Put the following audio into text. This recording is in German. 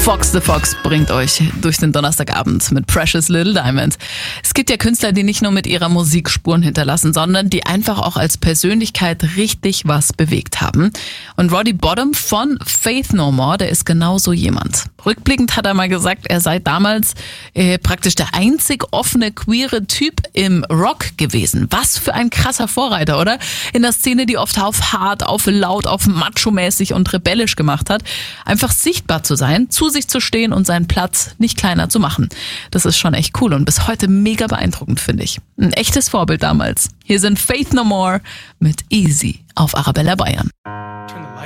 Fox the Fox bringt euch durch den Donnerstagabend mit Precious Little Diamond. Es gibt ja Künstler, die nicht nur mit ihrer Musik Spuren hinterlassen, sondern die einfach auch als Persönlichkeit richtig was bewegt haben. Und Roddy Bottum von Faith No More, der ist genauso jemand. Rückblickend hat er mal gesagt, er sei damals praktisch der einzig offene queere Typ im Rock gewesen. Was für ein krasser Vorreiter, oder? In der Szene, die oft auf hart, auf laut, auf macho-mäßig und rebellisch gemacht hat. Einfach sichtbar zu sein, zu sich zu stehen und seinen Platz nicht kleiner zu machen. Das ist schon echt cool und bis heute mega beeindruckend, finde ich. Ein echtes Vorbild damals. Hier sind Faith No More mit Easy auf Arabella Bayern.